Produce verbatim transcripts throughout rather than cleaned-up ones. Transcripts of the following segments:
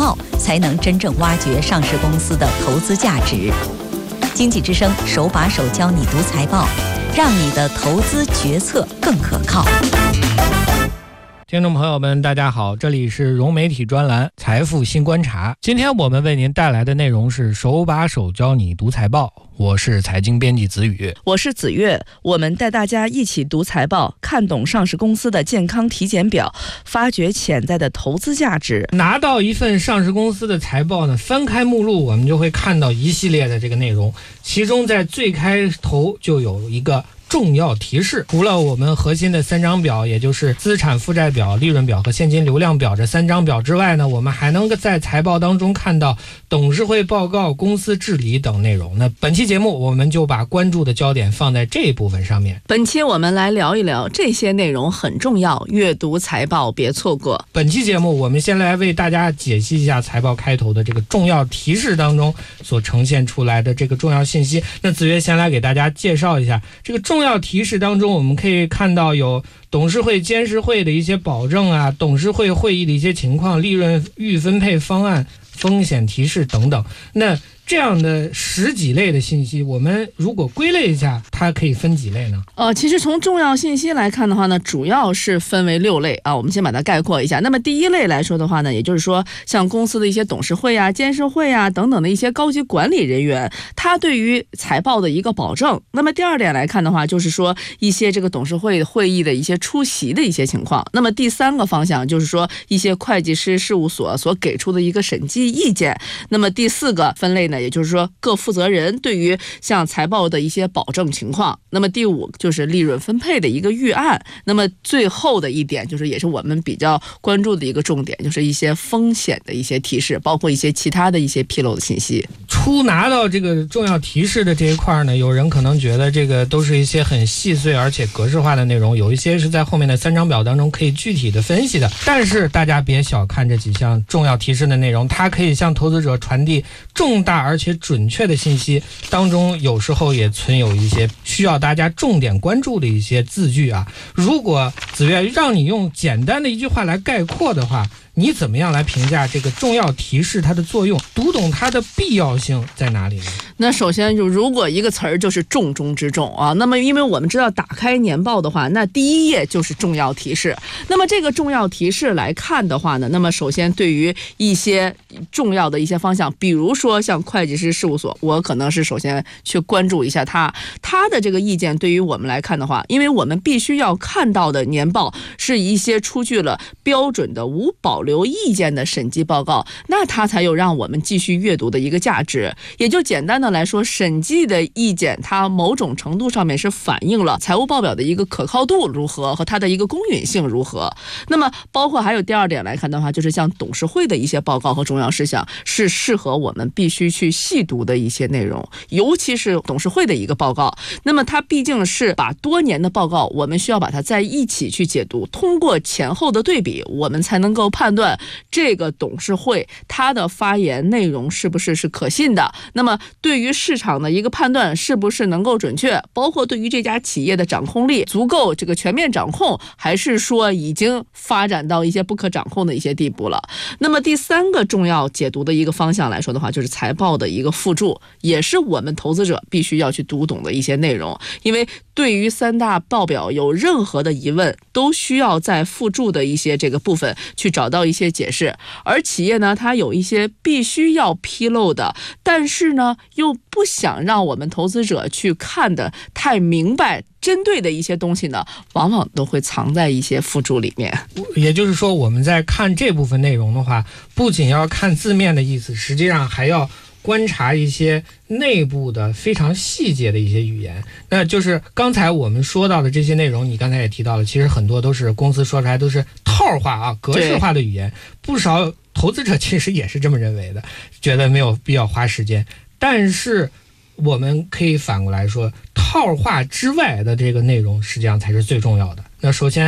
报，才能真正挖掘上市公司的投资价值。经济之声手把手教你读财报，让你的投资决策更可靠。 听众朋友们大家好，这里是融媒体专栏财富新观察。今天我们为您带来的内容是手把手教你读财报，我是财经编辑子宇， 我是子月。我们带大家一起读财报，看懂上市公司的健康体检表，发掘潜在的投资价值。 拿到一份上市公司的财报呢，翻开目录我们就会看到一系列的这个内容，其中在最开头就有一个重要提示。除了我们核心的三张表，也就是资产负债表、利润表和现金流量表这三张表之外呢，我们还能在财报当中看到董事会报告、公司治理等内容。那本期节目我们就把关注的焦点放在这一部分上面。 本期我们来聊一聊这些内容很重要，阅读财报别错过。 本期节目我们先来为大家解析一下财报开头的这个重要提示当中所呈现出来的这个重要信息。那子月先来给大家介绍一下这个重要重要提示当中，我们可以看到有董事会监事会的一些保证啊，董事会会议的一些情况，利润预分配方案，风险提示等等。那这样的十几类的信息，我们如果归类一下，它可以分几类呢？ 呃，其实从重要信息来看的话呢，主要是分为六类啊。我们先把它概括一下。那么第一类来说的话呢，也就是说像公司的一些董事会啊、监事会啊等等的一些高级管理人员，他对于财报的一个保证。那么第二点来看的话，就是说一些这个董事会会议的一些出席的一些情况。那么第三个方向就是说一些会计师事务所所给出的一个审计意见。那么第四个分类呢，也就是说各负责人对于像财报的一些保证情况。那么第五就是利润分配的一个预案。那么最后的一点就是也是我们比较关注的一个重点，就是一些风险的一些提示，包括一些其他的一些披露的信息。 初拿到这个重要提示的这一块呢，有人可能觉得这个都是一些很细碎而且格式化的内容，有一些是在后面的三张表当中可以具体的分析的。但是大家别小看这几项重要提示的内容，它可以向投资者传递重大而且准确的信息，当中有时候也存有一些需要大家重点关注的一些字句啊。如果子月让你用简单的一句话来概括的话，你怎么样来评价这个重要提示它的作用？读懂它的必要性在哪里呢？ 那首先就如果一个词儿就是重中之重啊，那么因为我们知道打开年报的话，那第一页就是重要提示。那么这个重要提示来看的话呢，那么首先对于一些重要的一些方向，比如说像会计师事务所，我可能是首先去关注一下他他的这个意见。对于我们来看的话，因为我们必须要看到的年报是一些出具了标准的无保留意见的审计报告，那它才有让我们继续阅读的一个价值。也就简单的来说，审计的意见它某种程度上面是反映了财务报表的一个可靠度如何和它的一个公允性如何。那么包括还有第二点来看的话，就是像董事会的一些报告和重要事项是适合我们必须去细读的一些内容，尤其是董事会的一个报告。那么它毕竟是把多年的报告，我们需要把它在一起去解读，通过前后的对比，我们才能够判断这个董事会它的发言内容是不是是可信的，那么对于市场的一个判断是不是能够准确，包括对于这家企业的掌控力足够这个全面掌控，还是说已经发展到一些不可掌控的一些地步了。那么第三个重要解读的一个方向来说的话，就是财报的一个附注，也是我们投资者必须要去读懂的一些内容。因为对于三大报表有任何的疑问，都需要在附注的一些这个部分去找到一些解释。而企业呢，它有一些必须要披露的，但是呢又不想让我们投资者去看的太明白针对的一些东西呢，往往都会藏在一些附注里面。 也就是说，我们在看这部分内容的话，不仅要看字面的意思，实际上还要观察一些内部的非常细节的一些语言。那就是刚才我们说到的这些内容，你刚才也提到了，其实很多都是公司说出来都是套话啊，格式化的语言，不少投资者其实也是这么认为的，觉得没有必要花时间。但是我们可以反过来说，套话之外的这个内容实际上才是最重要的。那首先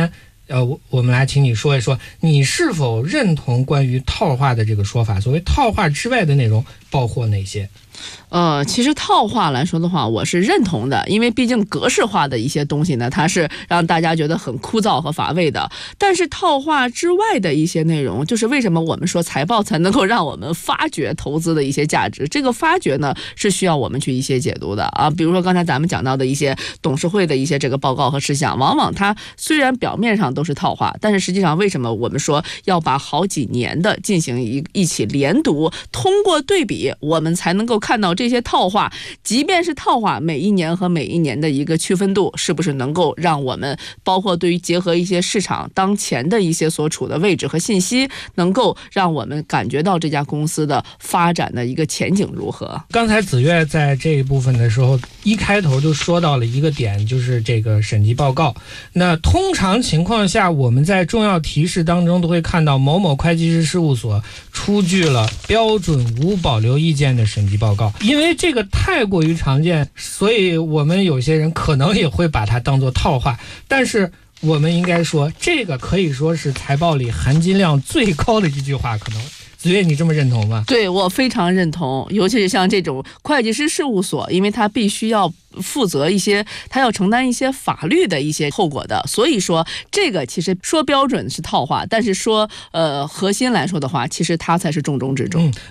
呃，我我们来请你说一说，你是否认同关于套话的这个说法？所谓套话之外的内容包括哪些？ 呃，其实套话来说的话，我是认同的，因为毕竟格式化的一些东西呢，它是让大家觉得很枯燥和乏味的。但是套话之外的一些内容，就是为什么我们说财报才能够让我们发掘投资的一些价值？这个发掘呢，是需要我们去一些解读的啊。比如说刚才咱们讲到的一些董事会的一些这个报告和事项，往往它虽然表面上都是套话，但是实际上为什么我们说要把好几年的进行一一起连读，通过对比，我们才能够看到这些套话，即便是套话，每一年和每一年的一个区分度，是不是能够让我们包括对于结合一些市场当前的一些所处的位置和信息，能够让我们感觉到这家公司的发展的一个前景如何。 刚才子越在这一部分的时候，一开头就说到了一个点，就是这个审计报告。那通常情况下，我们在重要提示当中都会看到某某会计师事务所出具了标准无保留意见的审计报告。因为这个太过于常见，所以我们有些人可能也会把它当作套话，但是我们应该说，这个可以说是财报里含金量最高的一句话。可能子越，你这么认同吗？ 对，我非常认同，尤其是像这种会计师事务所，因为他必须要负责一些，他要承担一些法律的一些后果的，所以说这个其实说标准是套话，但是说呃核心来说的话，其实它才是重中之重。嗯，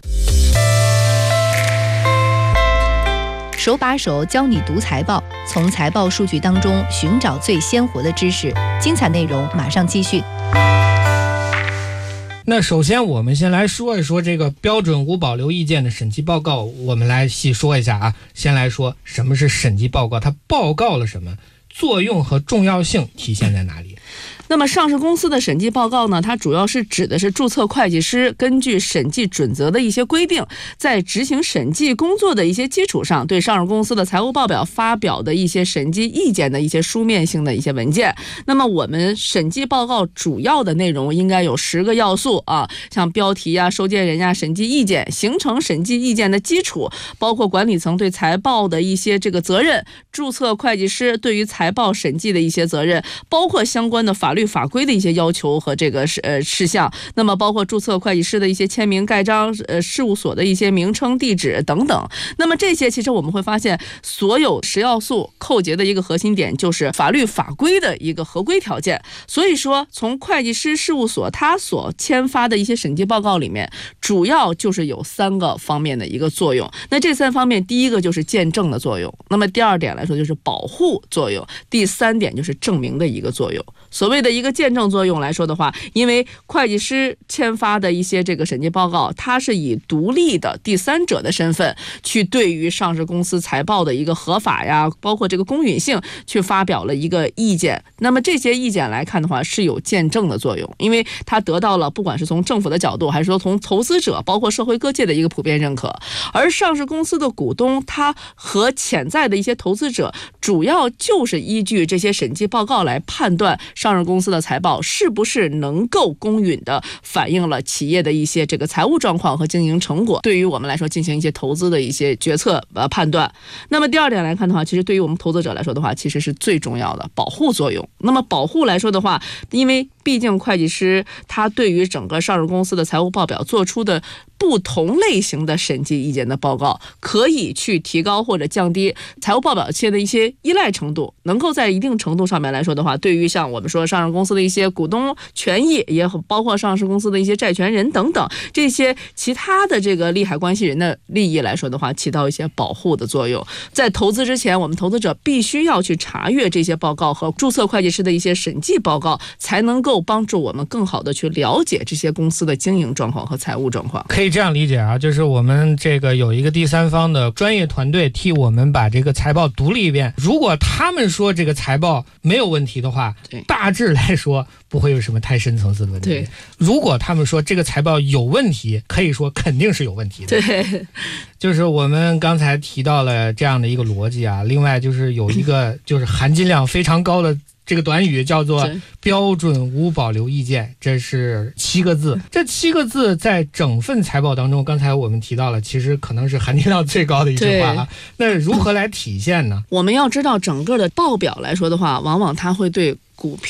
手把手教你读财报，从财报数据当中寻找最鲜活的知识。精彩内容马上继续。 那首先我们先来说一说这个标准无保留意见的审计报告，我们来细说一下啊。先来说什么是审计报告，它报告了什么，作用和重要性体现在哪里？ 那么上市公司的审计报告呢，它主要是指的是注册会计师根据审计准则的一些规定，在执行审计工作的一些基础上，对上市公司的财务报表发表的一些审计意见的一些书面性的一些文件。那么我们审计报告主要的内容应该有十个要素啊，像标题呀、收件人呀、审计意见，形成审计意见的基础，包括管理层对财报的一些这个责任，注册会计师对于财报审计的一些责任，包括相关的法律法规的一些要求和这个呃事项，那么包括注册会计师的一些签名盖章，呃事务所的一些名称地址等等。那么这些其实我们会发现，所有十要素扣结的一个核心点就是法律法规的一个合规条件。所以说从会计师事务所他所签发的一些审计报告里面，主要就是有三个方面的一个作用。那这三方面，第一个就是见证的作用，那么第二点来说就是保护作用，第三点就是证明的一个作用。所谓的一个见证作用来说的话，因为会计师签发的一些这个审计报告，它是以独立的第三者的身份去对于上市公司财报的一个合法呀，包括这个公允性去发表了一个意见。那么这些意见来看的话，是有见证的作用，因为它得到了不管是从政府的角度，还是说从投资者，包括社会各界的一个普遍认可。而上市公司的股东，他和潜在的一些投资者，主要就是依据这些审计报告来判断上市公司的财报是不是能够公允的反映了企业的一些这个财务状况和经营成果，对于我们来说进行一些投资的一些决策呃判断。那么第二点来看的话，其实对于我们投资者来说的话，其实是最重要的保护作用。那么保护来说的话，因为毕竟会计师他对于整个上市公司的财务报表做出的不同类型的审计意见的报告，可以去提高或者降低财务报表期的一些依赖程度，能够在一定程度上面来说的话，对于像我们说上市公司的一些股东权益，也包括上市公司的一些债权人等等这些其他的这个利害关系人的利益来说的话，起到一些保护的作用。在投资之前，我们投资者必须要去查阅这些报告和注册会计师的一些审计报告，才能够帮助我们更好的去了解这些公司的经营状况和财务状况。 可以这样理解啊，就是我们这个有一个第三方的专业团队替我们把这个财报读了一遍，如果他们说这个财报没有问题的话，大致来说不会有什么太深层次的问题。 对， 如果他们说这个财报有问题，可以说肯定是有问题的。 对， 就是我们刚才提到了这样的一个逻辑啊，另外就是有一个就是含金量非常高的这个短语叫做标准无保留意见，这是七个字。这七个字在整份财报当中，刚才我们提到了，其实可能是含金量最高的一句话啊。那如何来体现呢？ 我们要知道整个的报表来说的话，往往它会对股票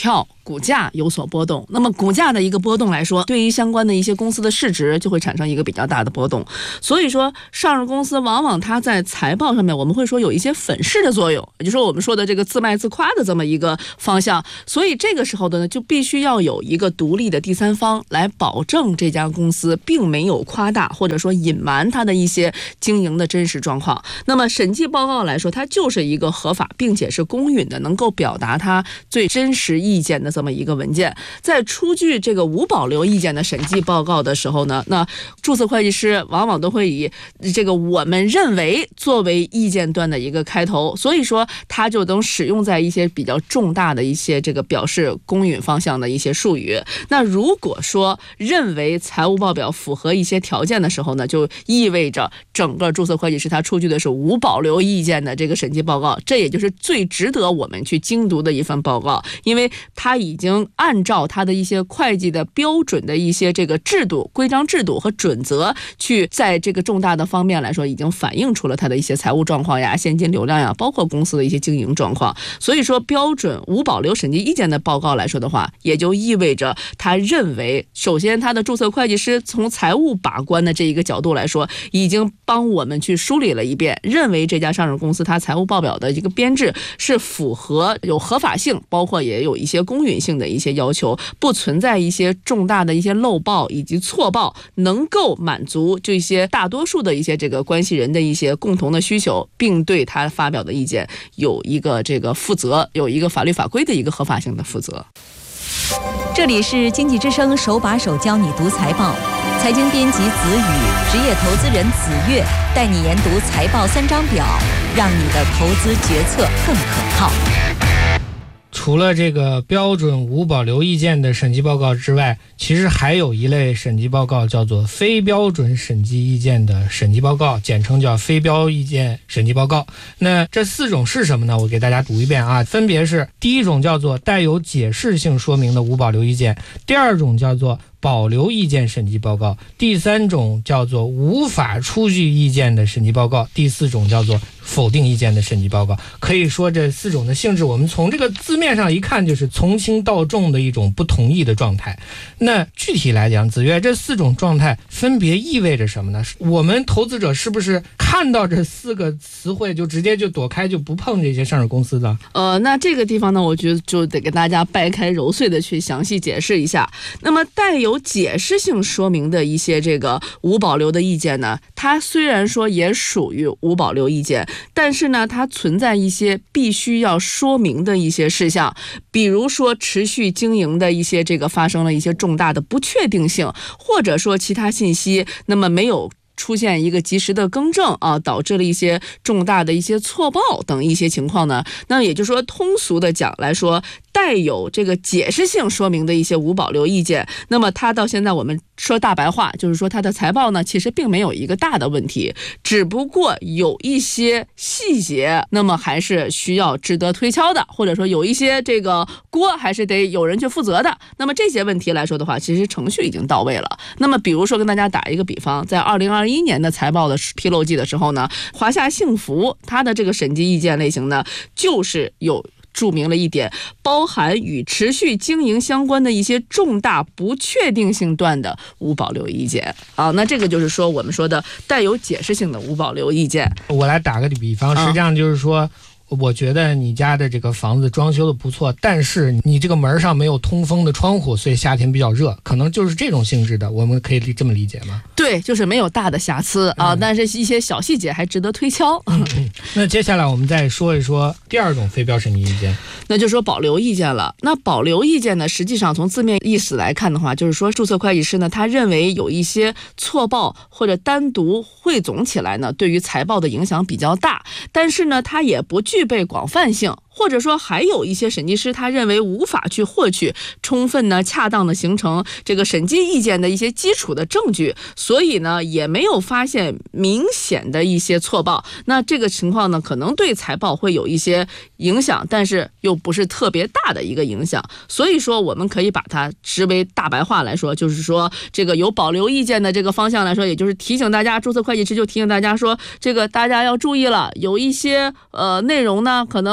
股价有所波动。那么股价的一个波动来说，对于相关的一些公司的市值就会产生一个比较大的波动。所以说上市公司往往它在财报上面我们会说有一些粉饰的作用，也就是说我们说的这个自卖自夸的这么一个方向。所以这个时候的呢，就必须要有一个独立的第三方来保证这家公司并没有夸大或者说隐瞒它的一些经营的真实状况。那么审计报告来说，它就是一个合法并且是公允的，能够表达它最真实意见的这么一个文件。在出具这个无保留意见的审计报告的时候呢，那注册会计师往往都会以这个我们认为作为意见端的一个开头，所以说它就能使用在一些比较重大的一些这个表示公允方向的一些术语。那如果说认为财务报表符合一些条件的时候呢，就意味着整个注册会计师他出具的是无保留意见的这个审计报告，这也就是最值得我们去精读的一份报告，因为他已经按照他的一些会计的标准的一些这个制度、规章制度和准则，去在这个重大的方面来说，已经反映出了他的一些财务状况呀、现金流量呀，包括公司的一些经营状况。所以说，标准无保留审计意见的报告来说的话，也就意味着他认为，首先他的注册会计师从财务把关的这一个角度来说，已经帮我们去梳理了一遍，认为这家上市公司它财务报表的一个编制是符合有合法性，包括也有一些公允性的一些要求，不存在一些重大的一些漏报以及错报，能够满足这些大多数的一些这个关系人的一些共同的需求，并对他发表的意见有一个这个负责，有一个法律法规的一个合法性的负责。 这里是经济之声手把手教你读财报，财经编辑子宇，职业投资人子越，带你研读财报三张表，让你的投资决策更可靠。 除了这个标准无保留意见的审计报告之外，其实还有一类审计报告叫做非标准审计意见的审计报告，简称叫非标意见审计报告。那这四种是什么呢？我给大家读一遍啊，分别是：第一种叫做带有解释性说明的无保留意见，第二种叫做保留意见审计报告，第三种叫做无法出具意见的审计报告，第四种叫做否定意见的审计报告。可以说这四种的性质，我们从这个字面上一看，就是从轻到重的一种不同意的状态。那具体来讲，子越，这四种状态分别意味着什么呢？我们投资者是不是看到这四个词汇就直接就躲开，就不碰这些上市公司的？ 呃，那这个地方呢，我觉得就得给大家掰开揉碎的去详细解释一下。那么带有解释性说明的一些这个无保留的意见呢，它虽然说也属于无保留意见，但是呢，它存在一些必须要说明的一些事项，比如说持续经营的一些这个发生了一些重大的不确定性，或者说其他信息那么没有出现一个及时的更正啊，导致了一些重大的一些错报等一些情况呢。那也就是说，通俗的讲来说，带有这个解释性说明的一些无保留意见，那么它到现在我们说大白话，就是说它的财报呢，其实并没有一个大的问题，只不过有一些细节，那么还是需要值得推敲的，或者说有一些这个锅还是得有人去负责的。那么这些问题来说的话，其实程序已经到位了。那么比如说跟大家打一个比方，在二零二一年的财报的披露季的时候呢，华夏幸福它的这个审计意见类型呢，就是有注明了一点，包含与持续经营相关的一些重大不确定性段的无保留意见啊。那这个就是说我们说的带有解释性的无保留意见。 我来打个比方，实际上就是说，我觉得你家的这个房子装修的不错，但是你这个门上没有通风的窗户，所以夏天比较热，可能就是这种性质的，我们可以这么理解吗？ 对，就是没有大的瑕疵啊、嗯，但是一些小细节还值得推敲。 嗯嗯、那接下来我们再说一说第二种非标审计意见， 那就是说保留意见了。那保留意见呢，实际上从字面意思来看的话，就是说注册会计师呢，他认为有一些错报或者单独汇总起来呢，对于财报的影响比较大，但是呢，他也不具备广泛性。或者说还有一些审计师他认为无法去获取充分呢恰当的形成这个审计意见的一些基础的证据，所以呢也没有发现明显的一些错报。那这个情况呢可能对财报会有一些影响，但是又不是特别大的一个影响。所以说我们可以把它视为大白话来说，就是说这个有保留意见的这个方向来说，也就是提醒大家，注册会计师就提醒大家说，这个大家要注意了，有一些呃内容呢可能有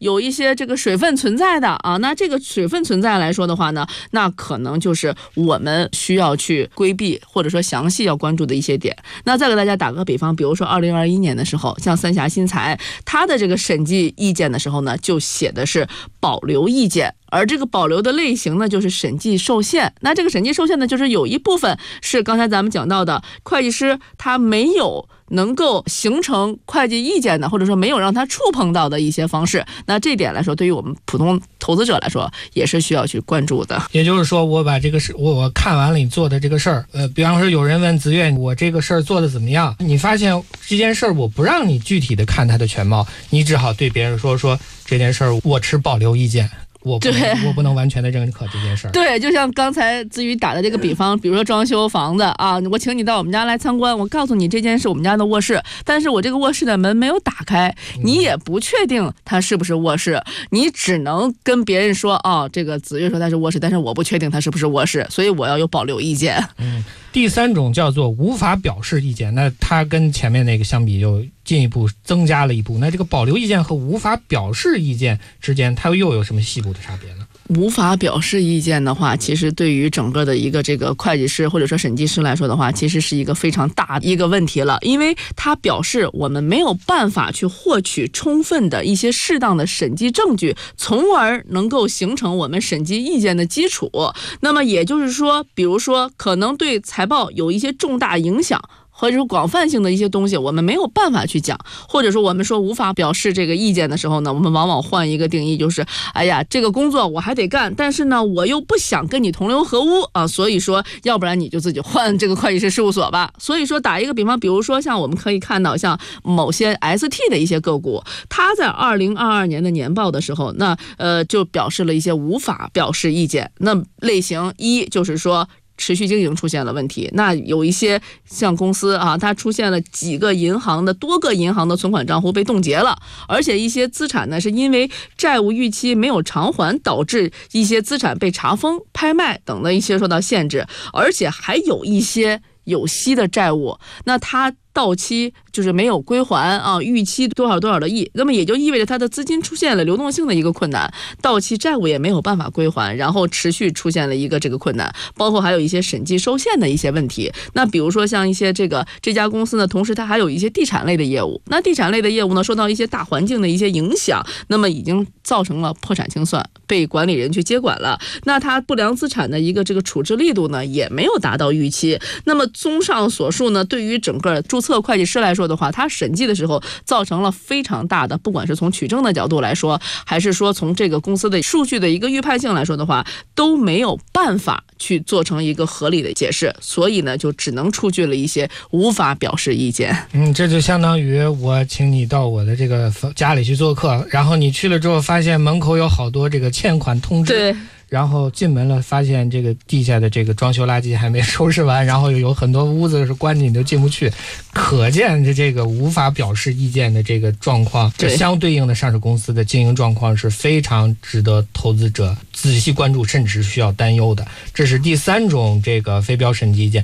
有一些这个水分存在的啊，那这个水分存在来说的话呢，那可能就是我们需要去规避或者说详细要关注的一些点。那再给大家打个比方，比如说二零二一年的时候，像三峡新材它的这个审计意见的时候呢，就写的是保留意见。而这个保留的类型呢，就是审计受限。那这个审计受限呢，就是有一部分是刚才咱们讲到的，会计师他没有能够形成会计意见的，或者说没有让他触碰到的一些方式。那这点来说，对于我们普通投资者来说，也是需要去关注的。 也就是说，我把这个事，我我看完了你做的这个事儿，呃，比方说有人问子越，我这个事儿做的怎么样？你发现这件事儿我不让你具体的看它的全貌，你只好对别人说说这件事儿我持保留意见。我不能我不能完全的认可这件事儿。 对，就像刚才子宇打的这个比方，比如说装修房子啊，我请你到我们家来参观，我告诉你这间是我们家的卧室，但是我这个卧室的门没有打开，你也不确定它是不是卧室，你只能跟别人说，哦，这个子越说它是卧室，但是我不确定它是不是卧室，所以我要有保留意见。 嗯，第三种叫做无法表示意见，那它跟前面那个相比就进一步增加了一步。那这个保留意见和无法表示意见之间，它又有什么细部的差别呢？ 无法表示意见的话，其实对于整个的一个这个会计师或者说审计师来说的话，其实是一个非常大的一个问题了，因为它表示我们没有办法去获取充分的一些适当的审计证据，从而能够形成我们审计意见的基础。那么也就是说，比如说可能对财报有一些重大影响，或者说广泛性的一些东西我们没有办法去讲，或者说我们说无法表示这个意见的时候呢，我们往往换一个定义，就是哎呀，这个工作我还得干，但是呢我又不想跟你同流合污啊，所以说要不然你就自己换这个会计师事务所吧。所以说打一个比方，比如说像我们可以看到像某些 S T 的一些个股，它在二零二二年的年报的时候，那呃就表示了一些无法表示意见。那类型一就是说持续经营出现了问题，那有一些像公司啊，它出现了几个银行的多个银行的存款账户被冻结了，而且一些资产呢是因为债务逾期没有偿还，导致一些资产被查封、拍卖等的一些受到限制，而且还有一些有息的债务，那它到期就是没有归还啊，逾期多少多少的亿，那么也就意味着它的资金出现了流动性的一个困难，到期债务也没有办法归还，然后持续出现了一个这个困难，包括还有一些审计受限的一些问题。那比如说像一些这个这家公司呢，同时它还有一些地产类的业务，那地产类的业务呢受到一些大环境的一些影响，那么已经造成了破产清算，被管理人去接管了，那它不良资产的一个这个处置力度呢也没有达到预期。那么综上所述呢，对于整个注册会计师来说的话，他审计的时候造成了非常大的，不管是从取证的角度来说，还是说从这个公司的数据的一个预判性来说的话，都没有办法去做成一个合理的解释，所以呢就只能出具了一些无法表示意见。 嗯，这就相当于我请你到我的这个家里去做客，然后你去了之后发现门口有好多这个欠款通知， 对， 然后进门了发现这个地下的这个装修垃圾还没收拾完，然后有很多屋子是关着你都进不去，可见这这个无法表示意见的这个状况，这相对应的上市公司的经营状况是非常值得投资者仔细关注，甚至需要担忧的。这是第三种这个非标审计意见。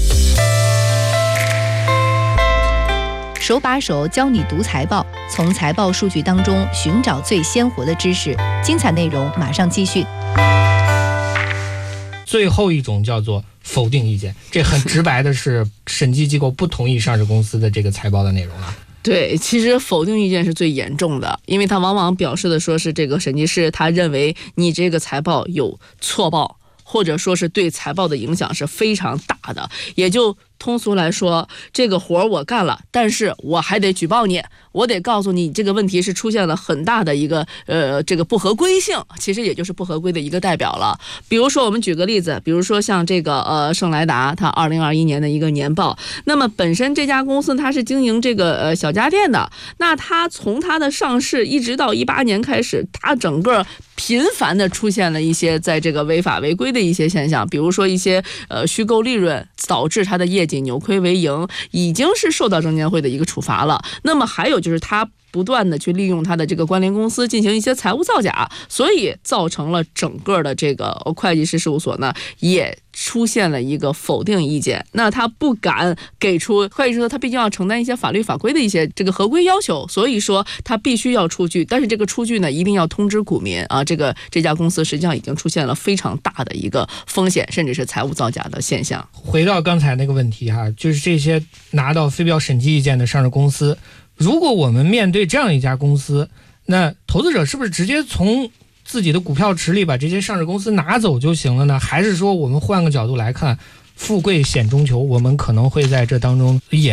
手把手教你读财报，从财报数据当中寻找最鲜活的知识。精彩内容马上继续。 最后一种叫做否定意见，这很直白的是审计机构不同意上市公司的这个财报的内容了。 对，其实否定意见是最严重的，因为它往往表示的说是这个审计师他认为你这个财报有错报，或者说是对财报的影响是非常大的，也就通俗来说，这个活我干了，但是我还得举报你，我得告诉你这个问题是出现了很大的一个呃这个不合规性，其实也就是不合规的一个代表了。比如说我们举个例子，比如说像这个呃圣莱达它二零二一年的一个年报，那么本身这家公司它是经营这个呃小家电的，那它从它的上市一直到一八年开始，它整个频繁的出现了一些在这个违法违规的一些现象，比如说一些呃虚构利润导致它的业绩扭亏为盈，已经是受到证监会的一个处罚了。那么还有就是它不断的去利用他的这个关联公司进行一些财务造假，所以造成了整个的这个会计师事务所呢也出现了一个否定意见。那他不敢给出，会计师说他毕竟要承担一些法律法规的一些这个合规要求，所以说他必须要出具，但是这个出具呢一定要通知股民啊，这个这家公司实际上已经出现了非常大的一个风险，甚至是财务造假的现象。 回到刚才那个问题哈，就是这些拿到非标审计意见的上市公司，如果我们面对这样一家公司，那投资者是不是直接从自己的股票池里把这些上市公司拿走就行了呢？还是说我们换个角度来看，富贵险中求，我们可能会在这当中也